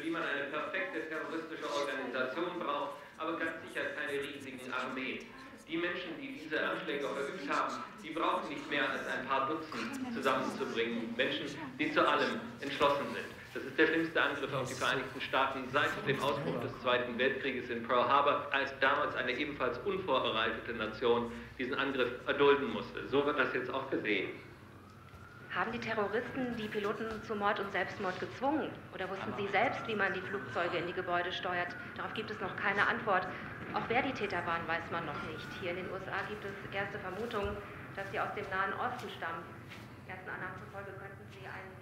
wie man eine perfekte terroristische Organisation braucht, aber ganz sicher keine riesigen Armeen. Die Menschen, die diese Anschläge verübt haben, die brauchen nicht mehr als ein paar Dutzend zusammenzubringen. Menschen, die zu allem entschlossen sind. Das ist der schlimmste Angriff auf die Vereinigten Staaten seit dem Ausbruch des Zweiten Weltkrieges in Pearl Harbor, als damals eine ebenfalls unvorbereitete Nation diesen Angriff erdulden musste. So wird das jetzt auch gesehen. Haben die Terroristen die Piloten zu Mord und Selbstmord gezwungen? Oder wussten sie selbst, wie man die Flugzeuge in die Gebäude steuert? Darauf gibt es noch keine Antwort. Auch wer die Täter waren, weiß man noch nicht. Hier in den USA gibt es erste Vermutungen, dass sie aus dem Nahen Osten stammen. Ersten Annahmen zufolge könnten sie einen